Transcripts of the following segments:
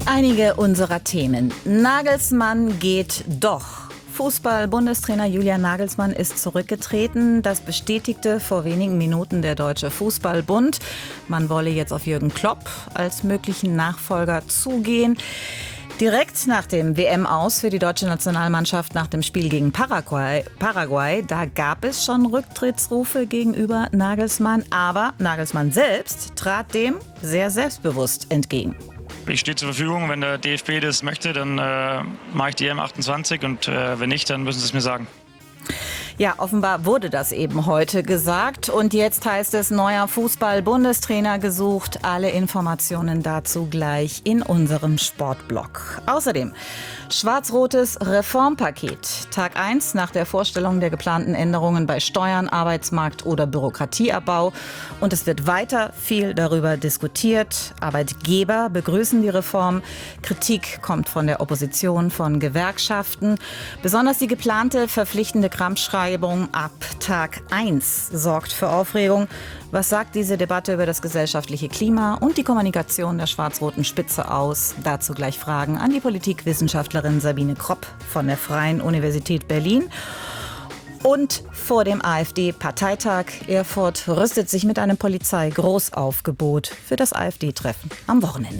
Einige unserer Themen. Nagelsmann geht doch. Fußball-Bundestrainer Julian Nagelsmann ist zurückgetreten. Das bestätigte vor wenigen Minuten der Deutsche Fußballbund. Man wolle jetzt auf Jürgen Klopp als möglichen Nachfolger zugehen. Direkt nach dem WM-Aus für die deutsche Nationalmannschaft nach dem Spiel gegen Paraguay, da gab es schon Rücktrittsrufe gegenüber Nagelsmann. Aber Nagelsmann selbst trat dem sehr selbstbewusst entgegen. Ich stehe zur Verfügung. Wenn der DFB das möchte, dann mache ich die EM28 und wenn nicht, dann müssen sie es mir sagen. Ja, offenbar wurde das eben heute gesagt. Und jetzt heißt es, neuer Fußball-Bundestrainer gesucht. Alle Informationen dazu gleich in unserem Sportblog. Außerdem schwarz-rotes Reformpaket. Tag 1 nach der Vorstellung der geplanten Änderungen bei Steuern, Arbeitsmarkt oder Bürokratieabbau. Und es wird weiter viel darüber diskutiert. Arbeitgeber begrüßen die Reform. Kritik kommt von der Opposition, von Gewerkschaften. Besonders die geplante verpflichtende Krankschreibung ab Tag 1 sorgt für Aufregung. Was sagt diese Debatte über das gesellschaftliche Klima und die Kommunikation der schwarz-roten Spitze aus? Dazu gleich Fragen an die Politikwissenschaftlerin Sabine Kropp von der Freien Universität Berlin. Und vor dem AfD-Parteitag Erfurt rüstet sich mit einem Polizei-Großaufgebot für das AfD-Treffen am Wochenende.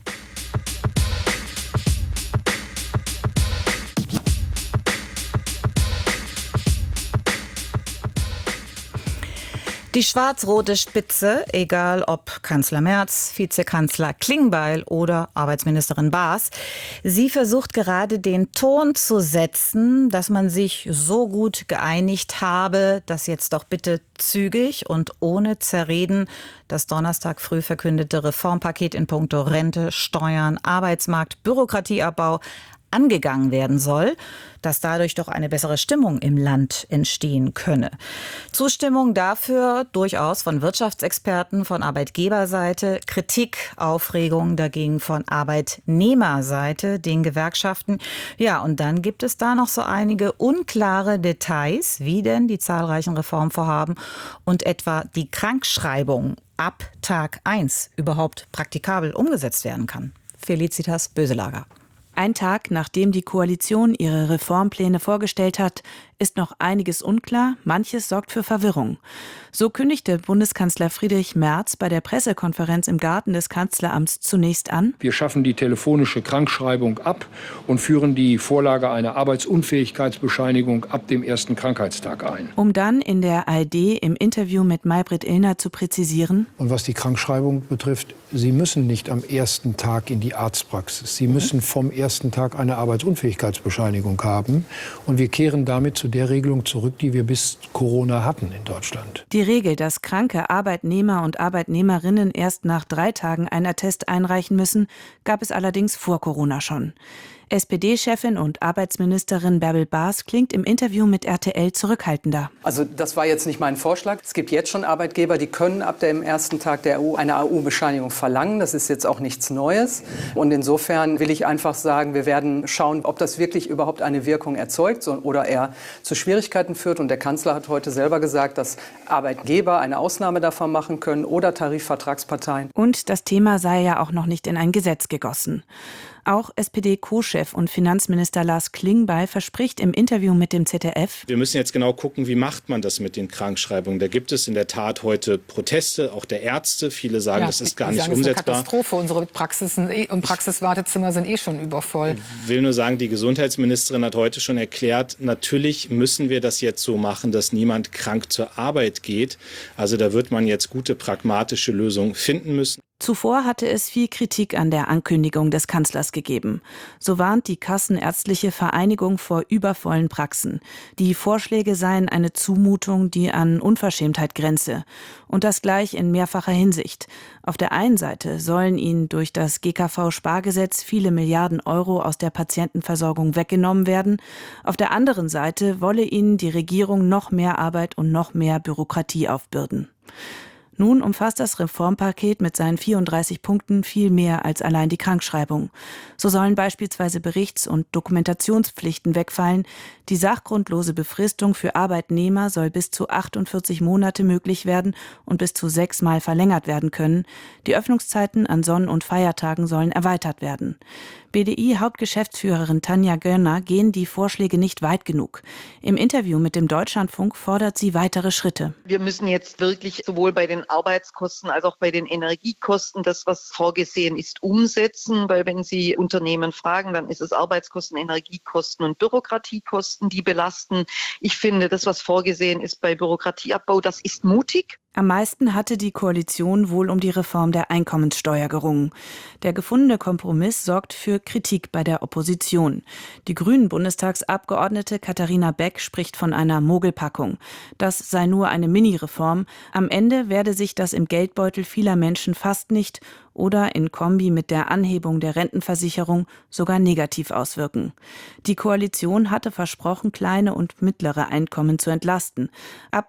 Die schwarz-rote Spitze, egal ob Kanzler Merz, Vizekanzler Klingbeil oder Arbeitsministerin Baas, sie versucht gerade den Ton zu setzen, dass man sich so gut geeinigt habe, dass jetzt doch bitte zügig und ohne Zerreden das Donnerstag früh verkündete Reformpaket in puncto Rente, Steuern, Arbeitsmarkt, Bürokratieabbau angegangen werden soll, dass dadurch doch eine bessere Stimmung im Land entstehen könne. Zustimmung dafür durchaus von Wirtschaftsexperten, von Arbeitgeberseite, Kritik, Aufregung dagegen von Arbeitnehmerseite, den Gewerkschaften. Ja, und dann gibt es da noch so einige unklare Details, wie denn die zahlreichen Reformvorhaben und etwa die Krankschreibung ab Tag 1 überhaupt praktikabel umgesetzt werden kann. Felicitas Böselager. Ein Tag, nachdem die Koalition ihre Reformpläne vorgestellt hat, ist noch einiges unklar, manches sorgt für Verwirrung. So kündigte Bundeskanzler Friedrich Merz bei der Pressekonferenz im Garten des Kanzleramts zunächst an: Wir schaffen die telefonische Krankschreibung ab und führen die Vorlage einer Arbeitsunfähigkeitsbescheinigung ab dem ersten Krankheitstag ein. Um dann in der ARD im Interview mit Maybrit Illner zu präzisieren: Und was die Krankschreibung betrifft, Sie müssen nicht am ersten Tag in die Arztpraxis. Sie müssen vom ersten Tag eine Arbeitsunfähigkeitsbescheinigung haben. Und wir kehren damit zu der Regelung zurück, die wir bis Corona hatten in Deutschland. Die Regel, dass kranke Arbeitnehmer und Arbeitnehmerinnen erst nach 3 Tagen einen Attest einreichen müssen, gab es allerdings vor Corona schon. SPD-Chefin und Arbeitsministerin Bärbel Baas klingt im Interview mit RTL zurückhaltender. Also das war jetzt nicht mein Vorschlag. Es gibt jetzt schon Arbeitgeber, die können ab dem ersten Tag der AU eine AU-Bescheinigung verlangen. Das ist jetzt auch nichts Neues. Und insofern will ich einfach sagen, wir werden schauen, ob das wirklich überhaupt eine Wirkung erzeugt oder eher zu Schwierigkeiten führt. Und der Kanzler hat heute selber gesagt, dass Arbeitgeber eine Ausnahme davon machen können oder Tarifvertragsparteien. Und das Thema sei ja auch noch nicht in ein Gesetz gegossen. Auch SPD-Co-Chef und Finanzminister Lars Klingbeil verspricht im Interview mit dem ZDF: Wir müssen jetzt genau gucken, wie macht man das mit den Krankschreibungen. Da gibt es in der Tat heute Proteste, auch der Ärzte. Viele sagen, das ist gar nicht umsetzbar. Das ist eine Katastrophe. Unsere Praxisen und Praxiswartezimmer sind schon übervoll. Ich will nur sagen, die Gesundheitsministerin hat heute schon erklärt, natürlich müssen wir das jetzt so machen, dass niemand krank zur Arbeit geht. Also da wird man jetzt gute pragmatische Lösungen finden müssen. Zuvor hatte es viel Kritik an der Ankündigung des Kanzlers gegeben. So warnt die Kassenärztliche Vereinigung vor übervollen Praxen. Die Vorschläge seien eine Zumutung, die an Unverschämtheit grenze. Und das gleich in mehrfacher Hinsicht. Auf der einen Seite sollen ihnen durch das GKV-Spargesetz viele Milliarden Euro aus der Patientenversorgung weggenommen werden. Auf der anderen Seite wolle ihnen die Regierung noch mehr Arbeit und noch mehr Bürokratie aufbürden. Nun umfasst das Reformpaket mit seinen 34 Punkten viel mehr als allein die Krankschreibung. So sollen beispielsweise Berichts- und Dokumentationspflichten wegfallen. Die sachgrundlose Befristung für Arbeitnehmer soll bis zu 48 Monate möglich werden und bis zu 6-mal verlängert werden können. Die Öffnungszeiten an Sonn- und Feiertagen sollen erweitert werden. BDI-Hauptgeschäftsführerin Tanja Görner gehen die Vorschläge nicht weit genug. Im Interview mit dem Deutschlandfunk fordert sie weitere Schritte. Wir müssen jetzt wirklich sowohl bei den Arbeitskosten als auch bei den Energiekosten das, was vorgesehen ist, umsetzen. Weil wenn Sie Unternehmen fragen, dann ist es Arbeitskosten, Energiekosten und Bürokratiekosten, die belasten. Ich finde, das, was vorgesehen ist bei Bürokratieabbau, das ist mutig. Am meisten hatte die Koalition wohl um die Reform der Einkommenssteuer gerungen. Der gefundene Kompromiss sorgt für Kritik bei der Opposition. Die Grünen-Bundestagsabgeordnete Katharina Beck spricht von einer Mogelpackung. Das sei nur eine Mini-Reform. Am Ende werde sich das im Geldbeutel vieler Menschen fast nicht oder in Kombi mit der Anhebung der Rentenversicherung sogar negativ auswirken. Die Koalition hatte versprochen, kleine und mittlere Einkommen zu entlasten. Ab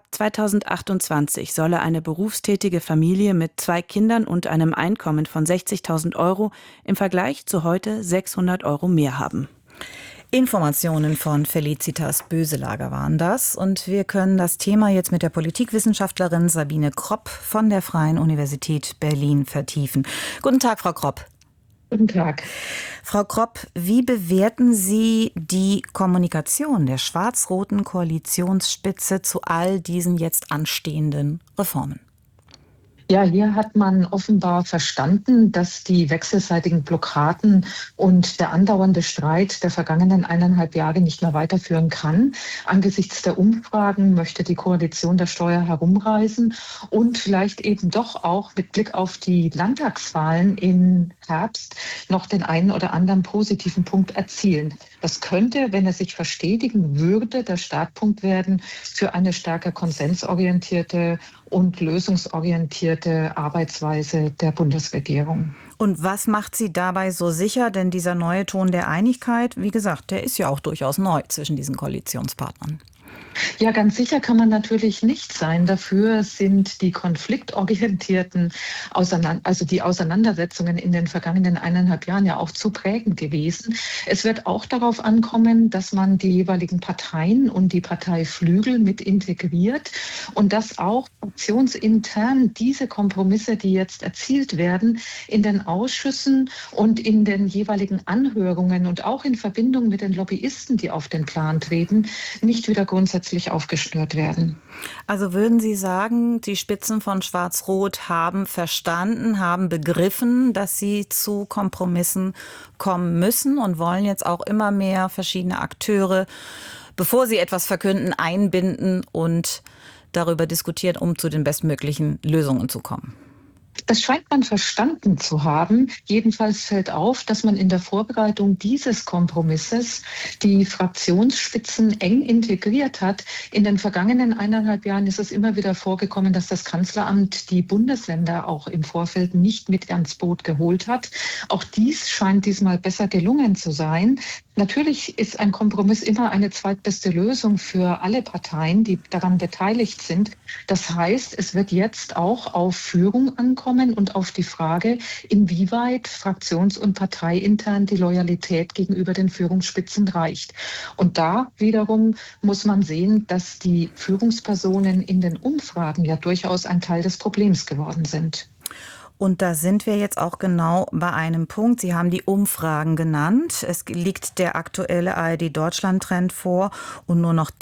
2028 solle eine berufstätige Familie mit 2 Kindern und einem Einkommen von 60.000 Euro im Vergleich zu heute 600 Euro mehr haben. Informationen von Felicitas Böselager waren das. Und wir können das Thema jetzt mit der Politikwissenschaftlerin Sabine Kropp von der Freien Universität Berlin vertiefen. Guten Tag, Frau Kropp. Guten Tag. Frau Kropp, wie bewerten Sie die Kommunikation der schwarz-roten Koalitionsspitze zu all diesen jetzt anstehenden Reformen? Ja, hier hat man offenbar verstanden, dass die wechselseitigen Blockaden und der andauernde Streit der vergangenen 1,5 Jahre nicht mehr weiterführen kann. Angesichts der Umfragen möchte die Koalition der Steuer herumreißen und vielleicht eben doch auch mit Blick auf die Landtagswahlen im Herbst noch den einen oder anderen positiven Punkt erzielen. Das könnte, wenn er sich verstetigen würde, der Startpunkt werden für eine stärker konsensorientierte und lösungsorientierte Arbeitsweise der Bundesregierung. Und was macht Sie dabei so sicher? Denn dieser neue Ton der Einigkeit, wie gesagt, der ist ja auch durchaus neu zwischen diesen Koalitionspartnern. Ja, ganz sicher kann man natürlich nicht sein. Dafür sind die konfliktorientierten die Auseinandersetzungen in den vergangenen 1,5 Jahren ja auch zu prägend gewesen. Es wird auch darauf ankommen, dass man die jeweiligen Parteien und die Parteiflügel mit integriert und dass auch fraktionsintern diese Kompromisse, die jetzt erzielt werden, in den Ausschüssen und in den jeweiligen Anhörungen und auch in Verbindung mit den Lobbyisten, die auf den Plan treten, nicht wieder grundsätzlich aufgeschnürt werden. Also würden Sie sagen, die Spitzen von Schwarz-Rot haben verstanden, haben begriffen, dass sie zu Kompromissen kommen müssen und wollen jetzt auch immer mehr verschiedene Akteure, bevor sie etwas verkünden, einbinden und darüber diskutieren, um zu den bestmöglichen Lösungen zu kommen? Das scheint man verstanden zu haben. Jedenfalls fällt auf, dass man in der Vorbereitung dieses Kompromisses die Fraktionsspitzen eng integriert hat. In den vergangenen 1,5 Jahren ist es immer wieder vorgekommen, dass das Kanzleramt die Bundesländer auch im Vorfeld nicht mit ans Boot geholt hat. Auch dies scheint diesmal besser gelungen zu sein. Natürlich ist ein Kompromiss immer eine zweitbeste Lösung für alle Parteien, die daran beteiligt sind. Das heißt, es wird jetzt auch auf Führung ankommen und auf die Frage, inwieweit fraktions- und parteiintern die Loyalität gegenüber den Führungsspitzen reicht. Und da wiederum muss man sehen, dass die Führungspersonen in den Umfragen ja durchaus ein Teil des Problems geworden sind. Und da sind wir jetzt auch genau bei einem Punkt. Sie haben die Umfragen genannt. Es liegt der aktuelle ARD-Deutschland-Trend vor und nur noch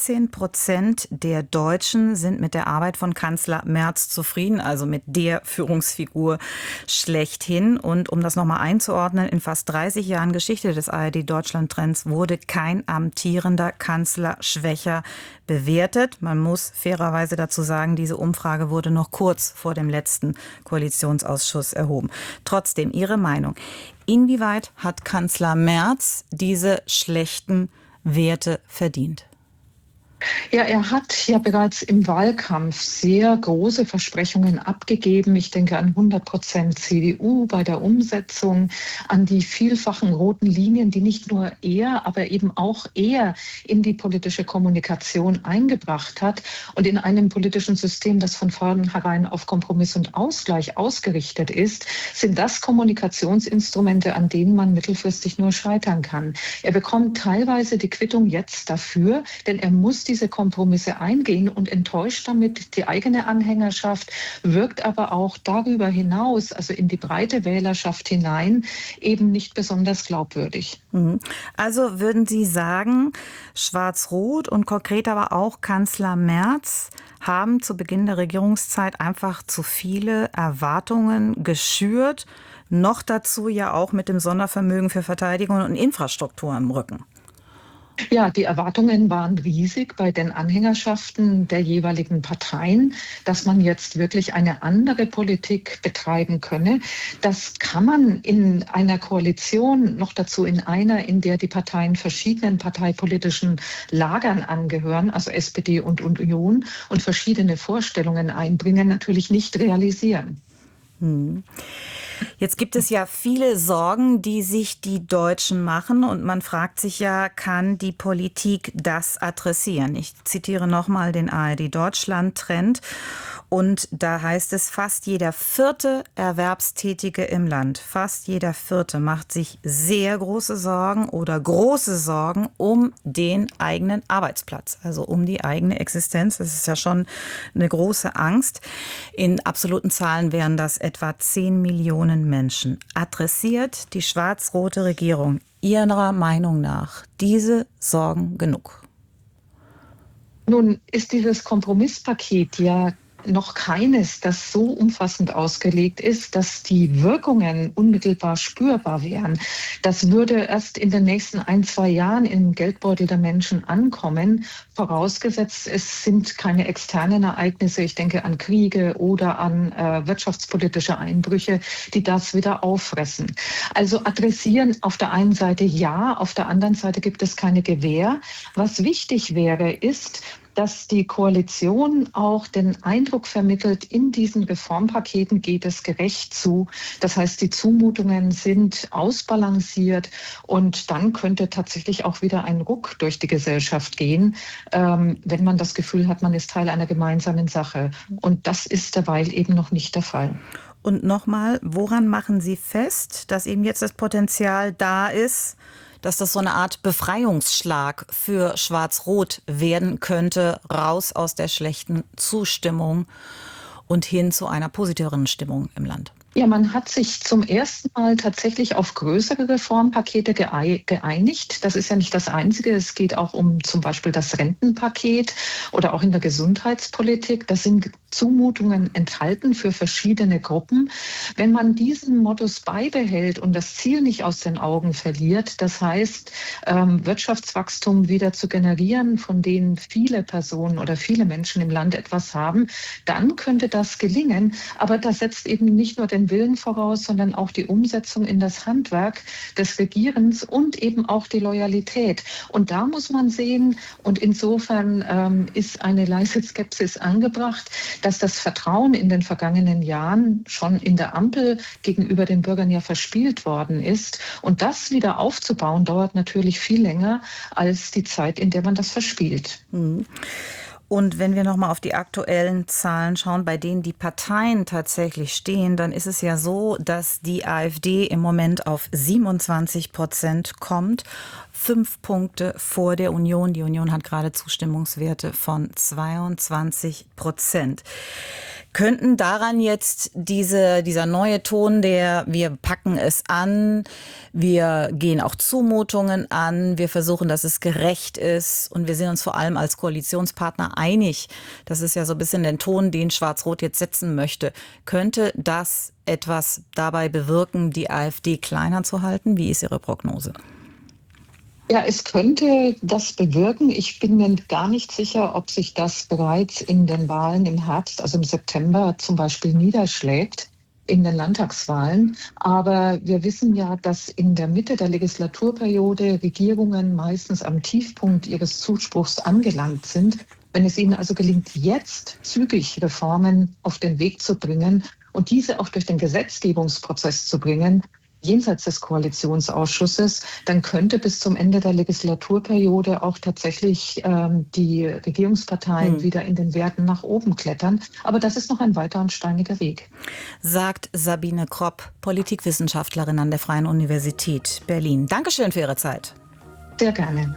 13% der Deutschen sind mit der Arbeit von Kanzler Merz zufrieden, also mit der Führungsfigur schlechthin. Und um das nochmal einzuordnen, in fast 30 Jahren Geschichte des ARD-Deutschland-Trends wurde kein amtierender Kanzler schwächer bewertet. Man muss fairerweise dazu sagen, diese Umfrage wurde noch kurz vor dem letzten Koalitionsausschuss erhoben. Trotzdem Ihre Meinung. Inwieweit hat Kanzler Merz diese schlechten Werte verdient? Ja, er hat ja bereits im Wahlkampf sehr große Versprechungen abgegeben. Ich denke an 100% CDU bei der Umsetzung, an die vielfachen roten Linien, die nicht nur er, aber eben auch er in die politische Kommunikation eingebracht hat. Und in einem politischen System, das von vornherein auf Kompromiss und Ausgleich ausgerichtet ist, sind das Kommunikationsinstrumente, an denen man mittelfristig nur scheitern kann. Er bekommt teilweise die Quittung jetzt dafür, denn er muss diese Kompromisse eingehen und enttäuscht damit die eigene Anhängerschaft, wirkt aber auch darüber hinaus, also in die breite Wählerschaft hinein, eben nicht besonders glaubwürdig. Also würden Sie sagen, Schwarz-Rot und konkret aber auch Kanzler Merz haben zu Beginn der Regierungszeit einfach zu viele Erwartungen geschürt, noch dazu ja auch mit dem Sondervermögen für Verteidigung und Infrastruktur im Rücken? Ja, die Erwartungen waren riesig bei den Anhängerschaften der jeweiligen Parteien, dass man jetzt wirklich eine andere Politik betreiben könne. Das kann man in einer Koalition, noch dazu in einer, in der die Parteien verschiedenen parteipolitischen Lagern angehören, also SPD und Union, und verschiedene Vorstellungen einbringen, natürlich nicht realisieren. Jetzt gibt es ja viele Sorgen, die sich die Deutschen machen und man fragt sich ja, kann die Politik das adressieren? Ich zitiere nochmal den ARD-Deutschland-Trend und da heißt es, fast jeder vierte Erwerbstätige im Land, fast jeder vierte macht sich sehr große Sorgen oder große Sorgen um den eigenen Arbeitsplatz, also um die eigene Existenz. Das ist ja schon eine große Angst. In absoluten Zahlen wären das etwa 10 Millionen Menschen. Adressiert die schwarz-rote Regierung Ihrer Meinung nach diese Sorgen genug? Nun ist dieses Kompromisspaket ja noch keines, das so umfassend ausgelegt ist, dass die Wirkungen unmittelbar spürbar wären. Das würde erst in den nächsten 1-2 Jahren im Geldbeutel der Menschen ankommen, vorausgesetzt es sind keine externen Ereignisse, ich denke an Kriege oder an wirtschaftspolitische Einbrüche, die das wieder auffressen. Also adressieren auf der einen Seite ja, auf der anderen Seite gibt es keine Gewähr. Was wichtig wäre, ist, dass die Koalition auch den Eindruck vermittelt, in diesen Reformpaketen geht es gerecht zu. Das heißt, die Zumutungen sind ausbalanciert und dann könnte tatsächlich auch wieder ein Ruck durch die Gesellschaft gehen, wenn man das Gefühl hat, man ist Teil einer gemeinsamen Sache. Und das ist derweil eben noch nicht der Fall. Und nochmal, woran machen Sie fest, dass eben jetzt das Potenzial da ist, dass das so eine Art Befreiungsschlag für Schwarz-Rot werden könnte, raus aus der schlechten Zustimmung und hin zu einer positiveren Stimmung im Land? Ja, man hat sich zum ersten Mal tatsächlich auf größere Reformpakete geeinigt. Das ist ja nicht das Einzige. Es geht auch um zum Beispiel das Rentenpaket oder auch in der Gesundheitspolitik. Das sind Zumutungen enthalten für verschiedene Gruppen. Wenn man diesen Modus beibehält und das Ziel nicht aus den Augen verliert, das heißt, Wirtschaftswachstum wieder zu generieren, von denen viele Personen oder viele Menschen im Land etwas haben, dann könnte das gelingen. Aber das setzt eben nicht nur den Willen voraus, sondern auch die Umsetzung in das Handwerk des Regierens und eben auch die Loyalität. Und da muss man sehen, und insofern ist eine leise Skepsis angebracht, dass das Vertrauen in den vergangenen Jahren schon in der Ampel gegenüber den Bürgern ja verspielt worden ist. Und das wieder aufzubauen, dauert natürlich viel länger als die Zeit, in der man das verspielt. Und wenn wir nochmal auf die aktuellen Zahlen schauen, bei denen die Parteien tatsächlich stehen, dann ist es ja so, dass die AfD im Moment auf 27% kommt. 5 Punkte vor der Union. Die Union hat gerade Zustimmungswerte von 22%. Könnten daran jetzt dieser neue Ton, der wir packen es an, wir gehen auch Zumutungen an, wir versuchen, dass es gerecht ist und wir sind uns vor allem als Koalitionspartner einig, das ist ja so ein bisschen der Ton, den Schwarz-Rot jetzt setzen möchte. Könnte das etwas dabei bewirken, die AfD kleiner zu halten? Wie ist Ihre Prognose? Ja, es könnte das bewirken. Ich bin mir gar nicht sicher, ob sich das bereits in den Wahlen im Herbst, also im September zum Beispiel, niederschlägt. in den Landtagswahlen. Aber wir wissen ja, dass in der Mitte der Legislaturperiode Regierungen meistens am Tiefpunkt ihres Zuspruchs angelangt sind. Wenn es ihnen also gelingt, jetzt zügig Reformen auf den Weg zu bringen und diese auch durch den Gesetzgebungsprozess zu bringen, jenseits des Koalitionsausschusses, dann könnte bis zum Ende der Legislaturperiode auch tatsächlich die Regierungsparteien wieder in den Werten nach oben klettern. Aber das ist noch ein weiter und steiniger Weg. Sagt Sabine Kropp, Politikwissenschaftlerin an der Freien Universität Berlin. Dankeschön für Ihre Zeit. Sehr gerne.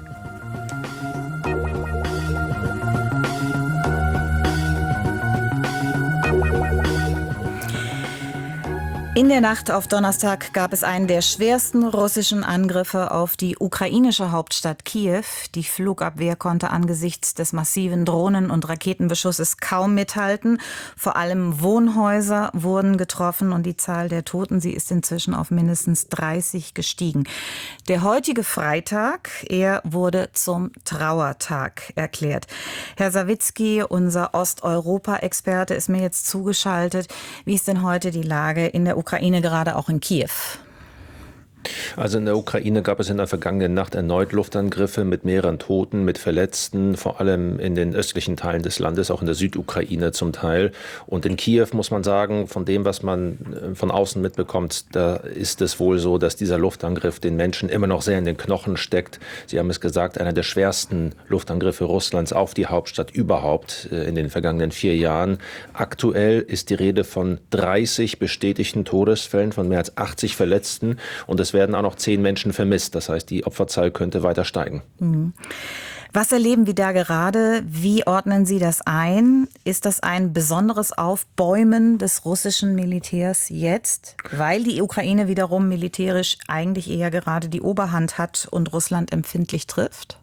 In der Nacht auf Donnerstag gab es einen der schwersten russischen Angriffe auf die ukrainische Hauptstadt Kiew. Die Flugabwehr konnte angesichts des massiven Drohnen- und Raketenbeschusses kaum mithalten. Vor allem Wohnhäuser wurden getroffen und die Zahl der Toten, sie ist inzwischen auf mindestens 30 gestiegen. Der heutige Freitag, er wurde zum Trauertag erklärt. Herr Sawicki, unser Osteuropa-Experte, ist mir jetzt zugeschaltet. Wie ist denn heute die Lage in der Ukraine, gerade auch in Kiew? Also in der Ukraine gab es in der vergangenen Nacht erneut Luftangriffe mit mehreren Toten, mit Verletzten, vor allem in den östlichen Teilen des Landes, auch in der Südukraine zum Teil. Und in Kiew muss man sagen, von dem, was man von außen mitbekommt, da ist es wohl so, dass dieser Luftangriff den Menschen immer noch sehr in den Knochen steckt. Sie haben es gesagt, einer der schwersten Luftangriffe Russlands auf die Hauptstadt überhaupt in den vergangenen 4 Jahren. Aktuell ist die Rede von 30 bestätigten Todesfällen, von mehr als 80 Verletzten, und es werden auch noch 10 Menschen vermisst. Das heißt, die Opferzahl könnte weiter steigen. Was erleben wir da gerade? Wie ordnen Sie das ein? Ist das ein besonderes Aufbäumen des russischen Militärs jetzt, weil die Ukraine wiederum militärisch eigentlich eher gerade die Oberhand hat und Russland empfindlich trifft?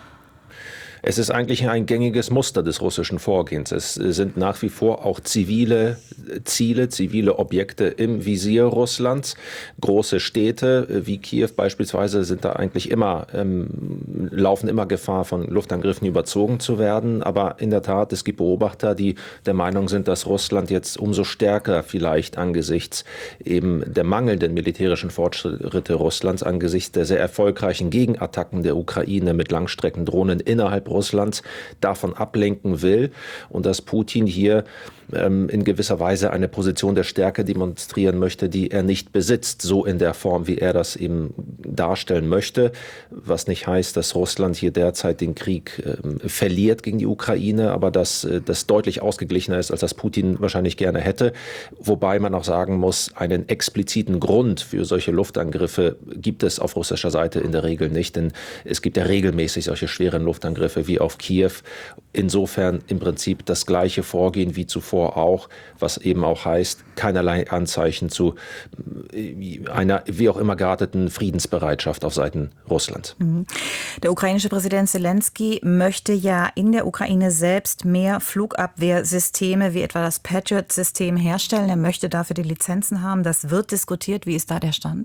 Es ist eigentlich ein gängiges Muster des russischen Vorgehens. Es sind nach wie vor auch zivile Ziele, zivile Objekte im Visier Russlands. Große Städte wie Kiew beispielsweise sind da eigentlich laufen immer Gefahr, von Luftangriffen überzogen zu werden. Aber in der Tat, es gibt Beobachter, die der Meinung sind, dass Russland jetzt umso stärker vielleicht angesichts eben der mangelnden militärischen Fortschritte Russlands, angesichts der sehr erfolgreichen Gegenattacken der Ukraine mit Langstreckendrohnen innerhalb Russlands davon ablenken will und dass Putin hier in gewisser Weise eine Position der Stärke demonstrieren möchte, die er nicht besitzt, so in der Form, wie er das eben darstellen möchte, was nicht heißt, dass Russland hier derzeit den Krieg verliert gegen die Ukraine, aber dass das deutlich ausgeglichener ist, als das Putin wahrscheinlich gerne hätte, wobei man auch sagen muss, einen expliziten Grund für solche Luftangriffe gibt es auf russischer Seite in der Regel nicht, denn es gibt ja regelmäßig solche schweren Luftangriffe wie auf Kiew. Insofern im Prinzip das gleiche Vorgehen wie zuvor auch, was eben auch heißt, keinerlei Anzeichen zu einer wie auch immer gearteten Friedensbereitschaft auf Seiten Russlands. Der ukrainische Präsident Zelensky möchte ja in der Ukraine selbst mehr Flugabwehrsysteme wie etwa das Patriot-System herstellen. Er möchte dafür die Lizenzen haben. Das wird diskutiert. Wie ist da der Stand?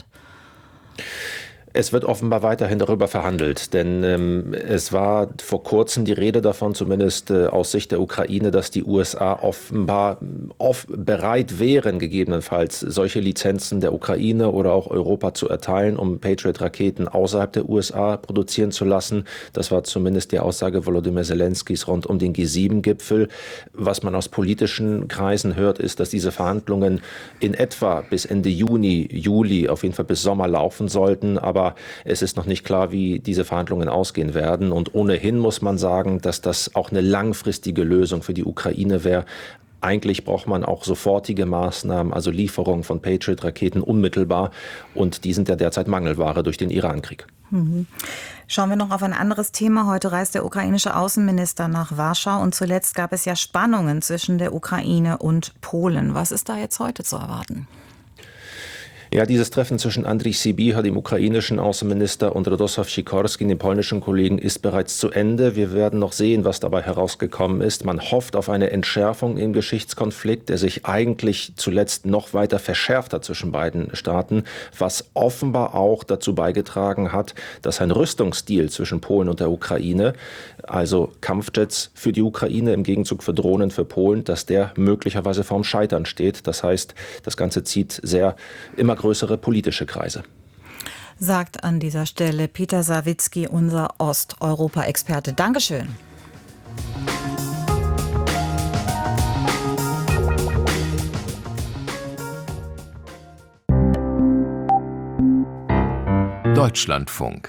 Es wird offenbar weiterhin darüber verhandelt, denn es war vor kurzem die Rede davon, zumindest aus Sicht der Ukraine, dass die USA offenbar bereit wären, gegebenenfalls solche Lizenzen der Ukraine oder auch Europa zu erteilen, um Patriot-Raketen außerhalb der USA produzieren zu lassen. Das war zumindest die Aussage Volodymyr Zelenskys rund um den G7-Gipfel. Was man aus politischen Kreisen hört, ist, dass diese Verhandlungen in etwa bis Ende Juli, auf jeden Fall bis Sommer laufen sollten, aber es ist noch nicht klar, wie diese Verhandlungen ausgehen werden. Und ohnehin muss man sagen, dass das auch eine langfristige Lösung für die Ukraine wäre. Eigentlich braucht man auch sofortige Maßnahmen, also Lieferung von Patriot-Raketen unmittelbar. Und die sind ja derzeit Mangelware durch den Irankrieg. Schauen wir noch auf ein anderes Thema. Heute reist der ukrainische Außenminister nach Warschau und zuletzt gab es ja Spannungen zwischen der Ukraine und Polen. Was ist da jetzt heute zu erwarten? Ja, dieses Treffen zwischen Andrii Sybiha, dem ukrainischen Außenminister, und Radosław Sikorski, dem polnischen Kollegen, ist bereits zu Ende. Wir werden noch sehen, was dabei herausgekommen ist. Man hofft auf eine Entschärfung im Geschichtskonflikt, der sich eigentlich zuletzt noch weiter verschärft hat zwischen beiden Staaten, was offenbar auch dazu beigetragen hat, dass ein Rüstungsdeal zwischen Polen und der Ukraine, also Kampfjets für die Ukraine im Gegenzug für Drohnen für Polen, dass der möglicherweise vorm Scheitern steht. Das heißt, das Ganze zieht immer größere politische Kreise. Sagt an dieser Stelle Peter Sawicki, unser Osteuropa-Experte. Dankeschön. Deutschlandfunk.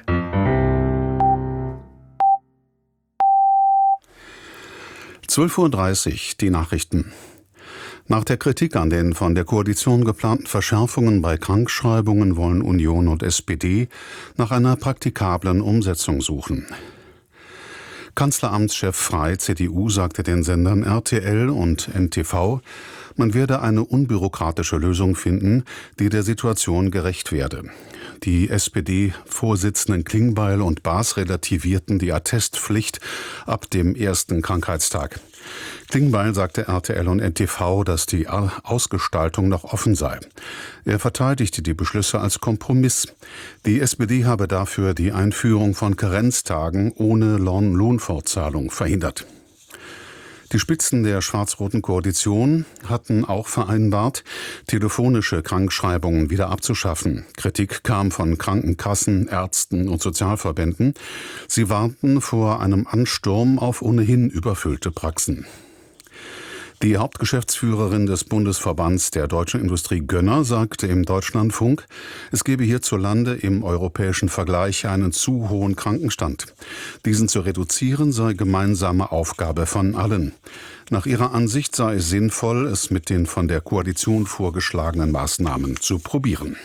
(12:30 Uhr) die Nachrichten. Nach der Kritik an den von der Koalition geplanten Verschärfungen bei Krankschreibungen wollen Union und SPD nach einer praktikablen Umsetzung suchen. Kanzleramtschef Frey, CDU, sagte den Sendern RTL und NTV, man werde eine unbürokratische Lösung finden, die der Situation gerecht werde. Die SPD-Vorsitzenden Klingbeil und Baas relativierten die Attestpflicht ab dem ersten Krankheitstag. Klingbeil sagte RTL und NTV, dass die Ausgestaltung noch offen sei. Er verteidigte die Beschlüsse als Kompromiss. Die SPD habe dafür die Einführung von Karenztagen ohne Lohnfortzahlung verhindert. Die Spitzen der schwarz-roten Koalition hatten auch vereinbart, telefonische Krankschreibungen wieder abzuschaffen. Kritik kam von Krankenkassen, Ärzten und Sozialverbänden. Sie warnten vor einem Ansturm auf ohnehin überfüllte Praxen. Die Hauptgeschäftsführerin des Bundesverbands der deutschen Industrie Gönner sagte im Deutschlandfunk, es gebe hierzulande im europäischen Vergleich einen zu hohen Krankenstand. Diesen zu reduzieren sei gemeinsame Aufgabe von allen. Nach ihrer Ansicht sei es sinnvoll, es mit den von der Koalition vorgeschlagenen Maßnahmen zu probieren.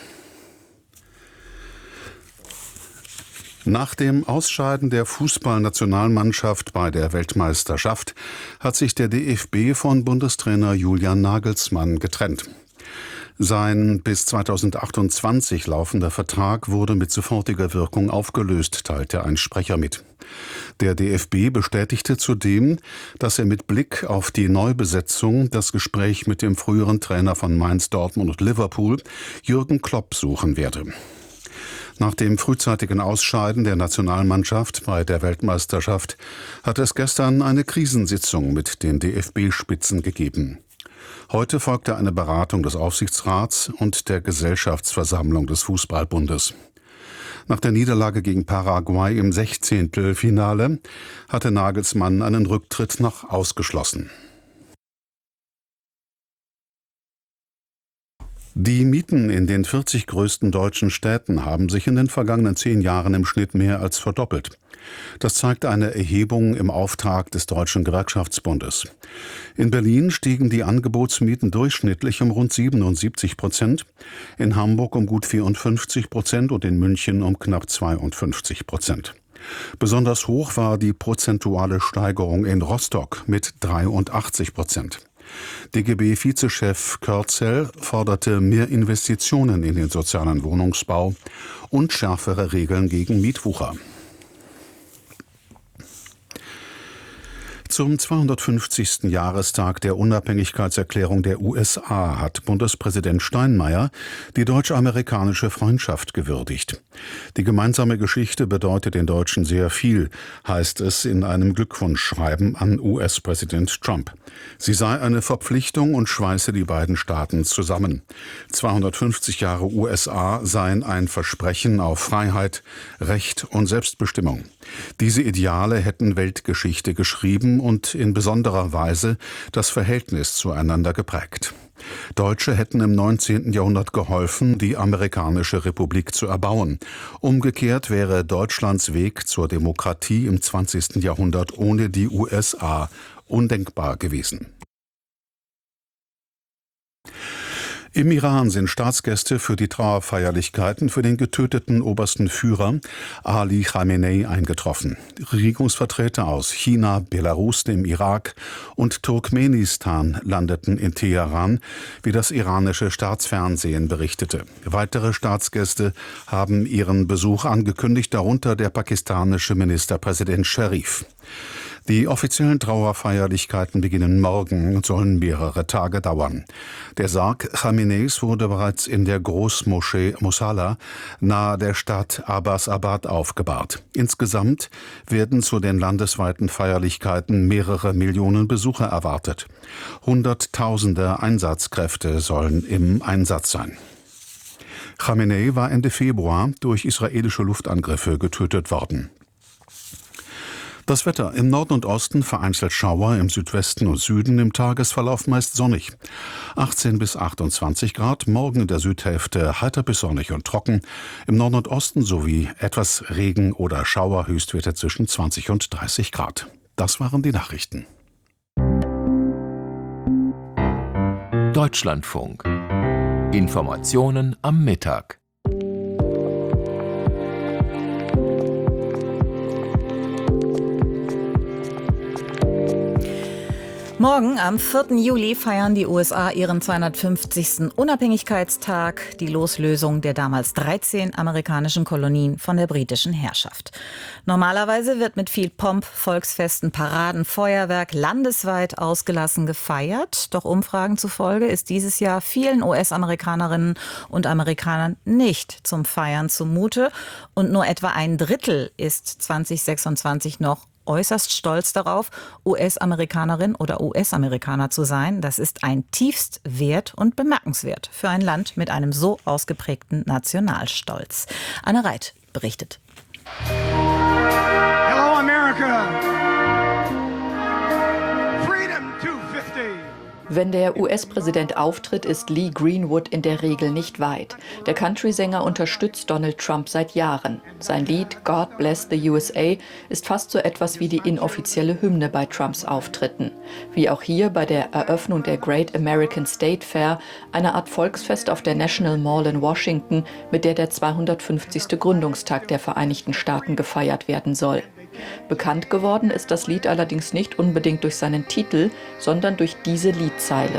Nach dem Ausscheiden der Fußballnationalmannschaft bei der Weltmeisterschaft hat sich der DFB von Bundestrainer Julian Nagelsmann getrennt. Sein bis 2028 laufender Vertrag wurde mit sofortiger Wirkung aufgelöst, teilte ein Sprecher mit. Der DFB bestätigte zudem, dass er mit Blick auf die Neubesetzung das Gespräch mit dem früheren Trainer von Mainz, Dortmund und Liverpool, Jürgen Klopp, suchen werde. Nach dem frühzeitigen Ausscheiden der Nationalmannschaft bei der Weltmeisterschaft hat es gestern eine Krisensitzung mit den DFB-Spitzen gegeben. Heute folgte eine Beratung des Aufsichtsrats und der Gesellschaftsversammlung des Fußballbundes. Nach der Niederlage gegen Paraguay im 16. Finale hatte Nagelsmann einen Rücktritt noch ausgeschlossen. Die Mieten in den 40 größten deutschen Städten haben sich in den vergangenen 10 Jahren im Schnitt mehr als verdoppelt. Das zeigt eine Erhebung im Auftrag des Deutschen Gewerkschaftsbundes. In Berlin stiegen die Angebotsmieten durchschnittlich um rund 77%, in Hamburg um gut 54% und in München um knapp 52%. Besonders hoch war die prozentuale Steigerung in Rostock mit 83%. DGB-Vizechef Körzel forderte mehr Investitionen in den sozialen Wohnungsbau und schärfere Regeln gegen Mietwucher. Zum 250. Jahrestag der Unabhängigkeitserklärung der USA hat Bundespräsident Steinmeier die deutsch-amerikanische Freundschaft gewürdigt. Die gemeinsame Geschichte bedeutet den Deutschen sehr viel, heißt es in einem Glückwunschschreiben an US-Präsident Trump. Sie sei eine Verpflichtung und schweiße die beiden Staaten zusammen. 250 Jahre USA seien ein Versprechen auf Freiheit, Recht und Selbstbestimmung. Diese Ideale hätten Weltgeschichte geschrieben und in besonderer Weise das Verhältnis zueinander geprägt. Deutsche hätten im 19. Jahrhundert geholfen, die amerikanische Republik zu erbauen. Umgekehrt wäre Deutschlands Weg zur Demokratie im 20. Jahrhundert ohne die USA undenkbar gewesen. Im Iran sind Staatsgäste für die Trauerfeierlichkeiten für den getöteten obersten Führer Ali Khamenei eingetroffen. Regierungsvertreter aus China, Belarus, dem Irak und Turkmenistan landeten in Teheran, wie das iranische Staatsfernsehen berichtete. Weitere Staatsgäste haben ihren Besuch angekündigt, darunter der pakistanische Ministerpräsident Sharif. Die offiziellen Trauerfeierlichkeiten beginnen morgen und sollen mehrere Tage dauern. Der Sarg Khameneis wurde bereits in der Großmoschee Mosalla nahe der Stadt Abbasabad aufgebahrt. Insgesamt werden zu den landesweiten Feierlichkeiten mehrere Millionen Besucher erwartet. Hunderttausende Einsatzkräfte sollen im Einsatz sein. Khamenei war Ende Februar durch israelische Luftangriffe getötet worden. Das Wetter: im Norden und Osten vereinzelt Schauer, im Südwesten und Süden im Tagesverlauf meist sonnig. 18 bis 28 Grad, morgen in der Südhälfte heiter bis sonnig und trocken. Im Norden und Osten sowie etwas Regen oder Schauer, Höchstwerte zwischen 20 und 30 Grad. Das waren die Nachrichten. Deutschlandfunk. Informationen am Mittag. Morgen, am 4. Juli, feiern die USA ihren 250. Unabhängigkeitstag, die Loslösung der damals 13 amerikanischen Kolonien von der britischen Herrschaft. Normalerweise wird mit viel Pomp, Volksfesten, Paraden, Feuerwerk landesweit ausgelassen gefeiert. Doch Umfragen zufolge ist dieses Jahr vielen US-Amerikanerinnen und Amerikanern nicht zum Feiern zumute. Und nur etwa ein Drittel ist 2026 noch äußerst stolz darauf, US-Amerikanerin oder US-Amerikaner zu sein. Das ist ein tiefst wert und bemerkenswert für ein Land mit einem so ausgeprägten Nationalstolz. Anne Reit berichtet. Hello America! Freedom 250! Wenn der US-Präsident auftritt, ist Lee Greenwood in der Regel nicht weit. Der Country-Sänger unterstützt Donald Trump seit Jahren. Sein Lied God Bless the USA ist fast so etwas wie die inoffizielle Hymne bei Trumps Auftritten. Wie auch hier bei der Eröffnung der Great American State Fair, eine Art Volksfest auf der National Mall in Washington, mit der 250. Gründungstag der Vereinigten Staaten gefeiert werden soll. Bekannt geworden ist das Lied allerdings nicht unbedingt durch seinen Titel, sondern durch diese Liedzeile.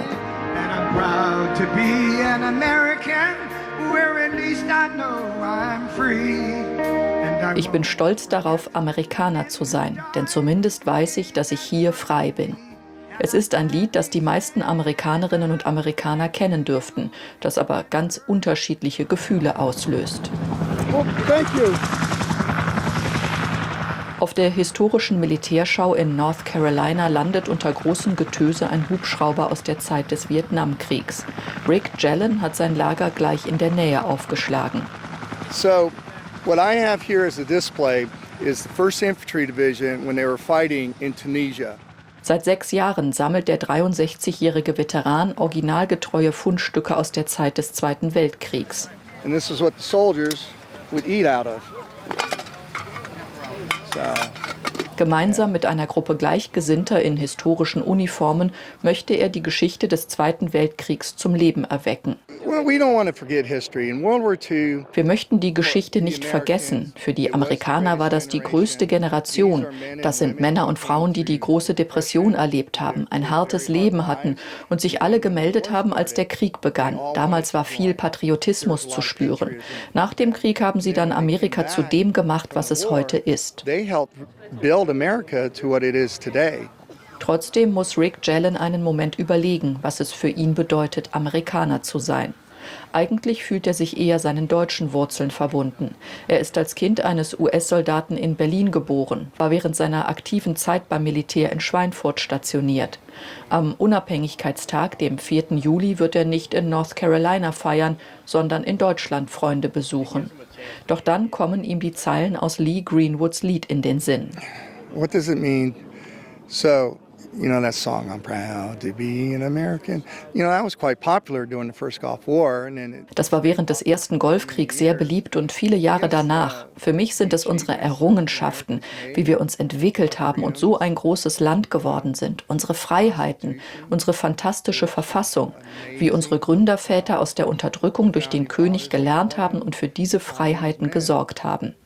Ich bin stolz darauf, Amerikaner zu sein, denn zumindest weiß ich, dass ich hier frei bin. Es ist ein Lied, das die meisten Amerikanerinnen und Amerikaner kennen dürften, das aber ganz unterschiedliche Gefühle auslöst. Oh, thank you. Auf der historischen Militärschau in North Carolina landet unter großem Getöse ein Hubschrauber aus der Zeit des Vietnamkriegs. Rick Jelen hat sein Lager gleich in der Nähe aufgeschlagen. So, what I have here as a display is the 1st Infantry Division when they were fighting in Tunisia. Seit 6 Jahren sammelt der 63-jährige Veteran originalgetreue Fundstücke aus der Zeit des Zweiten Weltkriegs. And this is what the soldiers would eat out of. Gemeinsam mit einer Gruppe Gleichgesinnter in historischen Uniformen möchte er die Geschichte des Zweiten Weltkriegs zum Leben erwecken. Wir möchten die Geschichte nicht vergessen. Für die Amerikaner war das die größte Generation. Das sind Männer und Frauen, die die große Depression erlebt haben, ein hartes Leben hatten und sich alle gemeldet haben, als der Krieg begann. Damals war viel Patriotismus zu spüren. Nach dem Krieg haben sie dann Amerika zu dem gemacht, was es heute ist. Trotzdem muss Rick Jelen einen Moment überlegen, was es für ihn bedeutet, Amerikaner zu sein. Eigentlich fühlt er sich eher seinen deutschen Wurzeln verbunden. Er ist als Kind eines US-Soldaten in Berlin geboren, war während seiner aktiven Zeit beim Militär in Schweinfurt stationiert. Am Unabhängigkeitstag, dem 4. Juli, wird er nicht in North Carolina feiern, sondern in Deutschland Freunde besuchen. Doch dann kommen ihm die Zeilen aus Lee Greenwoods Lied in den Sinn. What does it mean? So, You know that song, I'm proud to be an American. You know, that was quite popular during the first Gulf War. Das war während des ersten Golfkriegs sehr beliebt und viele Jahre danach. Für mich sind es unsere Errungenschaften, wie wir uns entwickelt haben und so ein großes Land geworden sind. Unsere Freiheiten, unsere fantastische Verfassung, wie unsere Gründerväter aus der Unterdrückung durch den König gelernt haben und für diese Freiheiten gesorgt haben.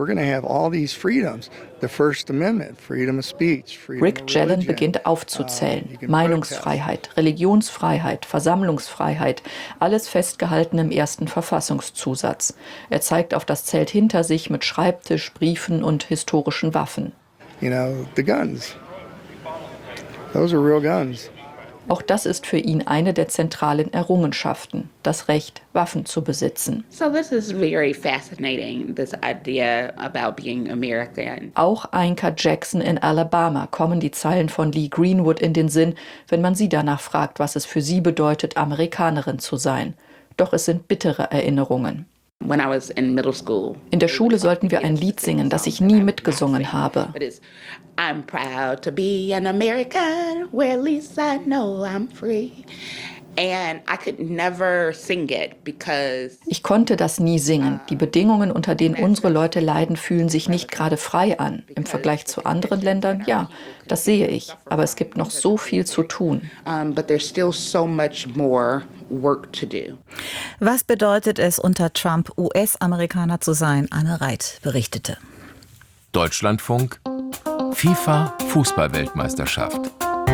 Rick Jelen beginnt aufzuzählen. Meinungsfreiheit, Religionsfreiheit, Versammlungsfreiheit, alles festgehalten im ersten Verfassungszusatz. Er zeigt auf das Zelt hinter sich mit Schreibtisch, Briefen und historischen Waffen. You know, the guns. Those are real guns. Auch das ist für ihn eine der zentralen Errungenschaften, das Recht, Waffen zu besitzen. So this is very fascinating, this idea about being American. Auch Ainka Jackson in Alabama kommen die Zeilen von Lee Greenwood in den Sinn, wenn man sie danach fragt, was es für sie bedeutet, Amerikanerin zu sein. Doch es sind bittere Erinnerungen. When I was in middle school. In der Schule sollten wir ein Lied singen, das ich nie mitgesungen habe. I'm proud to be an American, where at least I know I'm free. And I could never sing it because ich konnte das nie singen. Die Bedingungen, unter denen unsere Leute leiden, fühlen sich nicht gerade frei an. Im Vergleich zu anderen Ländern, ja, das sehe ich. Aber es gibt noch so viel zu tun. But there's still so much more work to do. Was bedeutet es, unter Trump US-Amerikaner zu sein? Anne Reit berichtete. Deutschlandfunk, FIFA-Fußball-Weltmeisterschaft.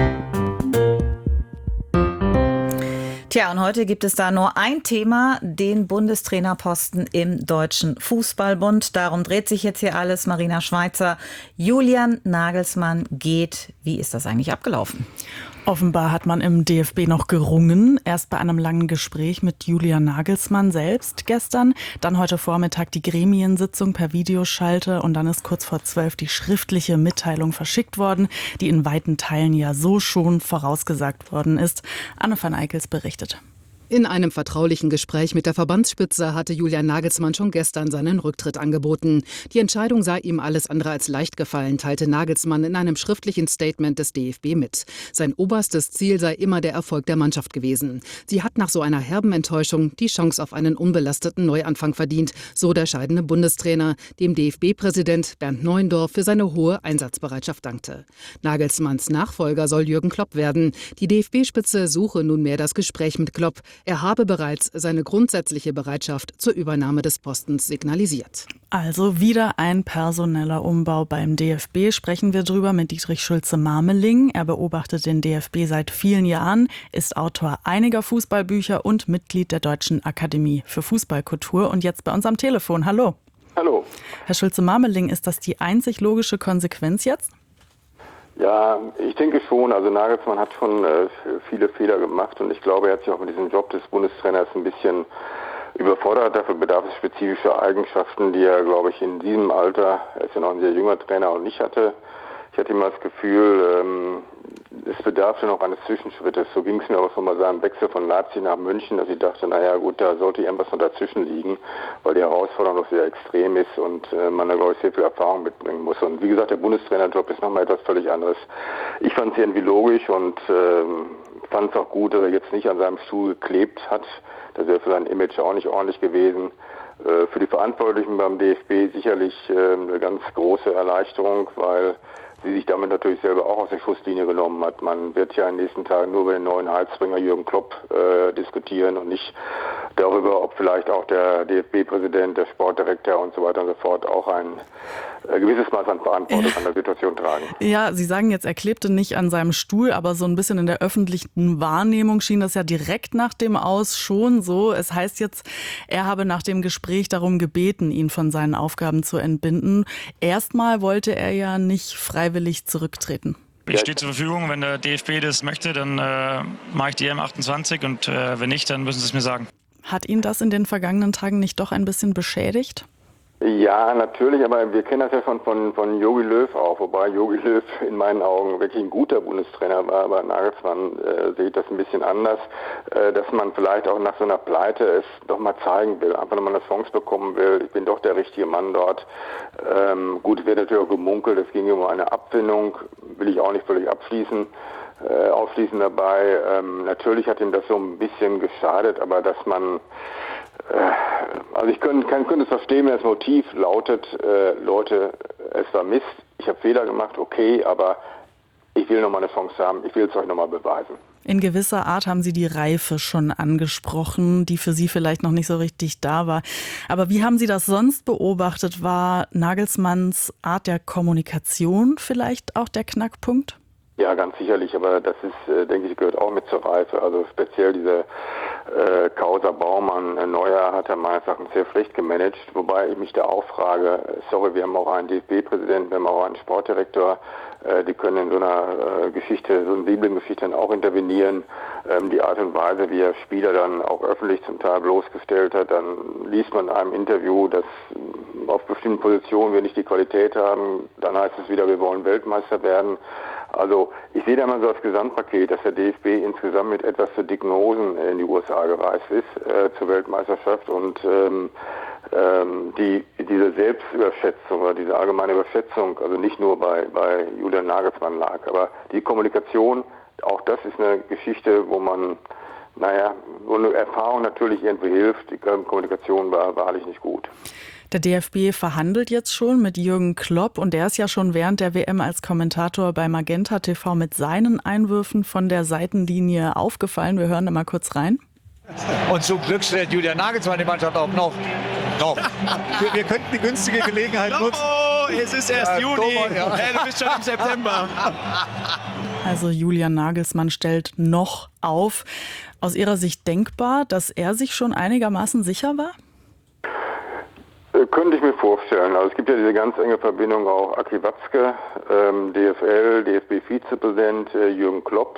Tja, und heute gibt es da nur ein Thema, den Bundestrainerposten im Deutschen Fußballbund. Darum dreht sich jetzt hier alles. Marina Schweizer, Julian Nagelsmann geht. Wie ist das eigentlich abgelaufen? Offenbar hat man im DFB noch gerungen. Erst bei einem langen Gespräch mit Julian Nagelsmann selbst gestern. Dann heute Vormittag die Gremiensitzung per Videoschalte. Und dann ist kurz vor 12 die schriftliche Mitteilung verschickt worden, die in weiten Teilen ja so schon vorausgesagt worden ist. Anne van Eickels berichtet. In einem vertraulichen Gespräch mit der Verbandsspitze hatte Julian Nagelsmann schon gestern seinen Rücktritt angeboten. Die Entscheidung sei ihm alles andere als leicht gefallen, teilte Nagelsmann in einem schriftlichen Statement des DFB mit. Sein oberstes Ziel sei immer der Erfolg der Mannschaft gewesen. Sie hat nach so einer herben Enttäuschung die Chance auf einen unbelasteten Neuanfang verdient, so der scheidende Bundestrainer, dem DFB-Präsident Bernd Neuendorf für seine hohe Einsatzbereitschaft dankte. Nagelsmanns Nachfolger soll Jürgen Klopp werden. Die DFB-Spitze suche nunmehr das Gespräch mit Klopp. Er habe bereits seine grundsätzliche Bereitschaft zur Übernahme des Postens signalisiert. Also wieder ein personeller Umbau beim DFB. Sprechen wir drüber mit Dietrich Schulze-Marmeling. Er beobachtet den DFB seit vielen Jahren, ist Autor einiger Fußballbücher und Mitglied der Deutschen Akademie für Fußballkultur. Und jetzt bei uns am Telefon. Hallo. Hallo. Herr Schulze-Marmeling, ist das die einzig logische Konsequenz jetzt? Ja, ich denke schon. Also Nagelsmann hat schon viele Fehler gemacht und ich glaube, er hat sich auch mit diesem Job des Bundestrainers ein bisschen überfordert. Dafür bedarf es spezifischer Eigenschaften, die er, glaube ich, in diesem Alter, er ist ja noch ein sehr junger Trainer, und nicht hatte. Ich hatte immer das Gefühl, es bedarfte noch eines Zwischenschrittes. So ging es mir auch schon bei seinem Wechsel von Leipzig nach München, dass ich dachte, naja gut, da sollte irgendwas noch dazwischen liegen, weil die Herausforderung noch sehr extrem ist und man da, glaube ich, sehr viel Erfahrung mitbringen muss. Und wie gesagt, der Bundestrainerjob ist nochmal etwas völlig anderes. Ich fand es irgendwie logisch und fand es auch gut, dass er jetzt nicht an seinem Stuhl geklebt hat. Das wäre für sein Image auch nicht ordentlich gewesen. Für die Verantwortlichen beim DFB sicherlich eine ganz große Erleichterung, weil sie sich damit natürlich selber auch aus der Schusslinie genommen hat. Man wird ja in den nächsten Tagen nur über den neuen Heilsbringer Jürgen Klopp diskutieren und nicht darüber, ob vielleicht auch der DFB-Präsident, der Sportdirektor und so weiter und so fort auch ein gewisses Maß an Verantwortung an der Situation tragen. Ja, Sie sagen jetzt, er klebte nicht an seinem Stuhl, aber so ein bisschen in der öffentlichen Wahrnehmung schien das ja direkt nach dem Aus schon so. Es heißt jetzt, er habe nach dem Gespräch darum gebeten, ihn von seinen Aufgaben zu entbinden. Erstmal wollte er ja nicht freiwillig zurücktreten. Ich stehe zur Verfügung. Wenn der DFB das möchte, dann mache ich die EM28 und wenn nicht, dann müssen Sie es mir sagen. Hat ihn das in den vergangenen Tagen nicht doch ein bisschen beschädigt? Ja, natürlich, aber wir kennen das ja schon von Jogi Löw auch, wobei Jogi Löw in meinen Augen wirklich ein guter Bundestrainer war, aber Nagelsmann sieht das ein bisschen anders, dass man vielleicht auch nach so einer Pleite es doch mal zeigen will, einfach nochmal eine Chance bekommen will, ich bin doch der richtige Mann dort. Gut, wird natürlich auch gemunkelt, es ging um eine Abfindung, will ich auch nicht völlig ausschließen dabei. Natürlich hat ihm das so ein bisschen geschadet, aber dass man also ich könnte es verstehen, wenn das Motiv lautet, Leute, es war Mist, ich habe Fehler gemacht, okay, aber ich will nochmal eine Chance haben, ich will es euch nochmal beweisen. In gewisser Art haben Sie die Reife schon angesprochen, die für Sie vielleicht noch nicht so richtig da war. Aber wie haben Sie das sonst beobachtet? War Nagelsmanns Art der Kommunikation vielleicht auch der Knackpunkt? Ja, ganz sicherlich, aber das ist, denke ich, gehört auch mit zur Reife. Also speziell diese Causa Baumann, Neuer hat er meines Erachtens sehr schlecht gemanagt, wobei ich mich da auch frage, sorry, wir haben auch einen DFB-Präsidenten, wir haben auch einen Sportdirektor, die können in so einer Geschichte, so einer sensiblen Geschichte dann auch intervenieren. Die Art und Weise, wie er Spieler dann auch öffentlich zum Teil bloßgestellt hat, dann liest man in einem Interview, dass auf bestimmten Positionen wir nicht die Qualität haben, dann heißt es wieder, wir wollen Weltmeister werden. Also ich sehe da mal so das Gesamtpaket, dass der DFB insgesamt mit etwas zu dicken Hosen in die USA gereist ist zur Weltmeisterschaft und diese Selbstüberschätzung oder diese allgemeine Überschätzung, also nicht nur bei Julian Nagelsmann lag, aber die Kommunikation, auch das ist eine Geschichte, wo eine Erfahrung natürlich irgendwie hilft. Die Kommunikation war wahrlich nicht gut. Der DFB verhandelt jetzt schon mit Jürgen Klopp und der ist ja schon während der WM als Kommentator bei Magenta TV mit seinen Einwürfen von der Seitenlinie aufgefallen. Wir hören da mal kurz rein. Und zum Glück stellt Julian Nagelsmann die Mannschaft auch noch. Wir könnten die günstige Gelegenheit nutzen. Oh, es ist erst Juni. Du bist schon im September. Also Julian Nagelsmann stellt noch auf. Aus Ihrer Sicht denkbar, dass er sich schon einigermaßen sicher war? Könnte ich mir vorstellen. Also es gibt ja diese ganz enge Verbindung auch Aki Watzke, DFL, DFB-Vizepräsident Jürgen Klopp.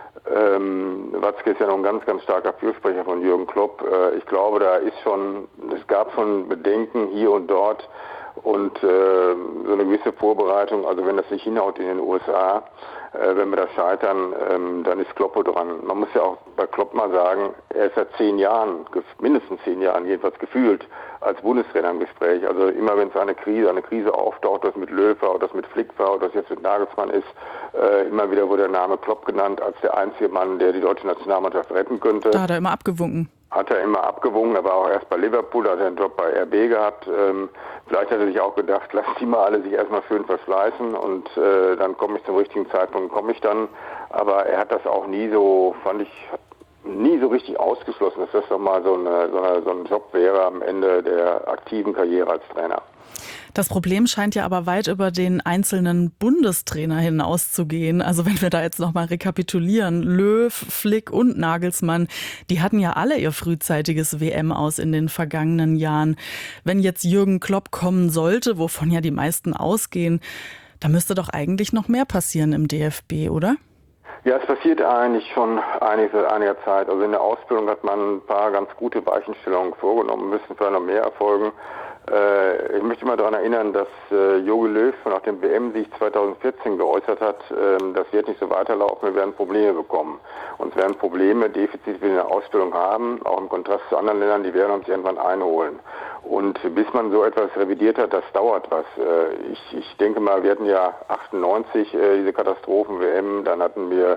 Watzke ist ja noch ein ganz, ganz starker Fürsprecher von Jürgen Klopp. Ich glaube, es gab schon Bedenken hier und dort und so eine gewisse Vorbereitung. Also wenn das nicht hinhaut in den USA, wenn wir da scheitern, dann ist Klopp dran. Man muss ja auch bei Klopp mal sagen, er ist seit 10 Jahren, mindestens 10 Jahren jedenfalls gefühlt, als Bundestrainer im Gespräch. Also immer wenn es eine Krise auftaucht, das mit Löw war oder das mit Flick war oder das jetzt mit Nagelsmann ist, immer wieder wurde der Name Klopp genannt als der einzige Mann, der die deutsche Nationalmannschaft retten könnte. Da hat er immer abgewunken. Er war auch erst bei Liverpool, da hat er einen Job bei RB gehabt. Vielleicht hat er sich auch gedacht, lass die mal alle sich erstmal schön verschleißen und dann komme ich zum richtigen Zeitpunkt, Aber er hat das auch nie so richtig ausgeschlossen, dass das doch mal so ein Job wäre am Ende der aktiven Karriere als Trainer. Das Problem scheint ja aber weit über den einzelnen Bundestrainer hinauszugehen. Also wenn wir da jetzt nochmal rekapitulieren, Löw, Flick und Nagelsmann, die hatten ja alle ihr frühzeitiges WM-Aus in den vergangenen Jahren. Wenn jetzt Jürgen Klopp kommen sollte, wovon ja die meisten ausgehen, da müsste doch eigentlich noch mehr passieren im DFB, oder? Ja, es passiert eigentlich schon einiger Zeit. Also in der Ausbildung hat man ein paar ganz gute Weichenstellungen vorgenommen, müssen vielleicht noch mehr erfolgen. Ich möchte mal daran erinnern, dass Jogi Löw nach dem WM-Sieg 2014 geäußert hat, das wird nicht so weiterlaufen, wir werden Probleme bekommen. Uns werden Probleme, Defizite, die wir in der Ausbildung haben, auch im Kontrast zu anderen Ländern, die werden uns irgendwann einholen. Und bis man so etwas revidiert hat, das dauert was. Ich denke mal, wir hatten ja 98 diese Katastrophen-WM, dann hatten wir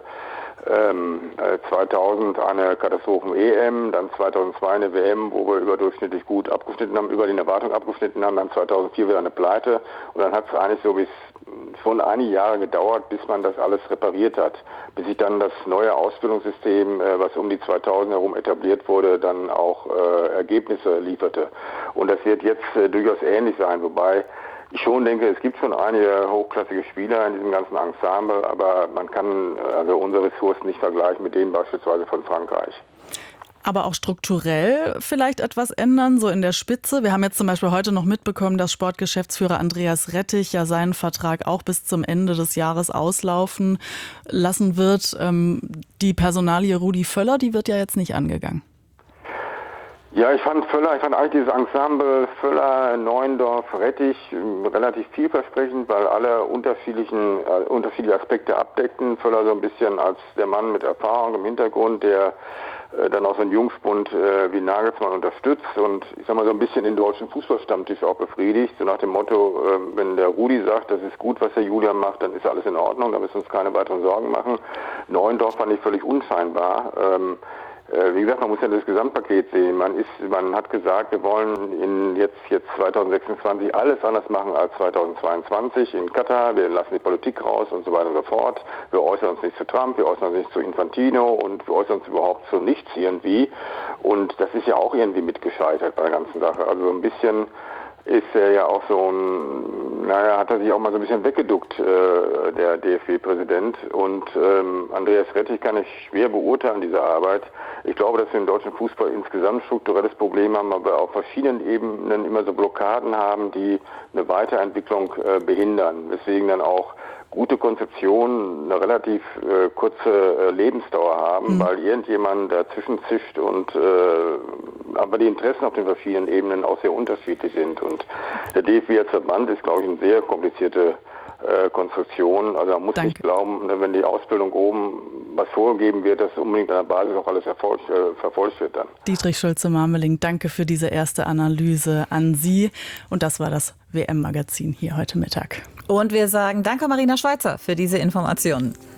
2000 eine Katastrophen-EM, dann 2002 eine WM, wo wir überdurchschnittlich gut abgeschnitten haben, über den Erwartungen abgeschnitten haben, dann 2004 wieder eine Pleite und dann hat es eigentlich so bis schon einige Jahre gedauert, bis man das alles repariert hat, bis sich dann das neue Ausbildungssystem, was um die 2000 herum etabliert wurde, dann auch Ergebnisse lieferte. Und das wird jetzt durchaus ähnlich sein, wobei ich schon denke, es gibt schon einige hochklassige Spieler in diesem ganzen Ensemble, aber man kann also unsere Ressourcen nicht vergleichen mit denen beispielsweise von Frankreich. Aber auch strukturell vielleicht etwas ändern, so in der Spitze. Wir haben jetzt zum Beispiel heute noch mitbekommen, dass Sportgeschäftsführer Andreas Rettich ja seinen Vertrag auch bis zum Ende des Jahres auslaufen lassen wird. Die Personalie Rudi Völler, die wird ja jetzt nicht angegangen. Ja, ich fand eigentlich dieses Ensemble Völler, Neuendorf, Rettich relativ vielversprechend, weil alle unterschiedliche Aspekte abdeckten. Völler so ein bisschen als der Mann mit Erfahrung im Hintergrund, der dann auch so einen Jungspund wie Nagelsmann unterstützt und ich sag mal so ein bisschen den deutschen Fußballstammtisch auch befriedigt, so nach dem Motto, wenn der Rudi sagt, das ist gut, was der Julian macht, dann ist alles in Ordnung, da müssen wir uns keine weiteren Sorgen machen. Neuendorf fand ich völlig unscheinbar. Wie gesagt, man muss ja das Gesamtpaket sehen. Man hat gesagt, wir wollen jetzt 2026 alles anders machen als 2022 in Katar. Wir lassen die Politik raus und so weiter und so fort. Wir äußern uns nicht zu Trump, wir äußern uns nicht zu Infantino und wir äußern uns überhaupt zu nichts irgendwie. Und das ist ja auch irgendwie mitgescheitert bei der ganzen Sache. Also ein bisschen ist er ja auch so hat er sich auch mal so ein bisschen weggeduckt, der DFB-Präsident. Und Andreas Rettich kann ich schwer beurteilen, diese Arbeit. Ich glaube, dass wir im deutschen Fußball insgesamt strukturelles Problem haben, aber auf verschiedenen Ebenen immer so Blockaden haben, die eine Weiterentwicklung behindern. Deswegen dann auch gute Konzeptionen eine relativ kurze Lebensdauer haben, weil irgendjemand dazwischen zischt und aber die Interessen auf den verschiedenen Ebenen auch sehr unterschiedlich sind. Und der DFB als Verband ist, glaube ich, eine sehr komplizierte Konstruktion. Also man muss nicht glauben, wenn die Ausbildung oben was vorgegeben wird, dass unbedingt an der Basis auch alles verfolgt wird dann. Dietrich Schulze-Marmeling, danke für diese erste Analyse an Sie. Und das war das WM-Magazin hier heute Mittag. Und wir sagen danke Marina Schweizer für diese Informationen.